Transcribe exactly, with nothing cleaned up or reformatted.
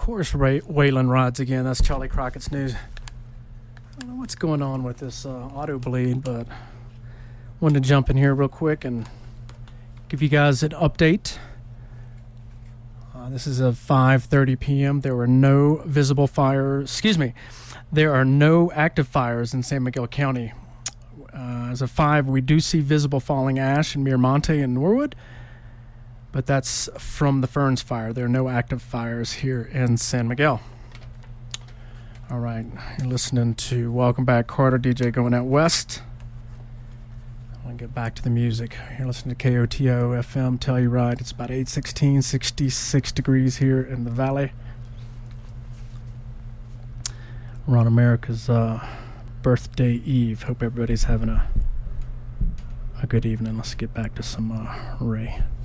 course, Ray Waylon rides again. That's Charlie Crockett's news. I don't know what's going on with this uh, auto bleed, but wanted to jump in here real quick and give you guys an update. Uh, this is at five thirty p.m. There were no visible fires. Excuse me. There are no active fires in San Miguel County. Uh, as of five, we do see visible falling ash in Miramonte and Norwood, but that's from the Ferns fire. There are no active fires here in San Miguel. All right, you're listening to Welcome Back, Carter, D J Going Out West. I want to get back to the music. You're listening to K O T O F M, Telluride. It's about eight sixteen, sixty-six degrees here in the valley. We're on America's uh, birthday eve. Hope everybody's having a, a good evening. Let's get back to some uh, Ray.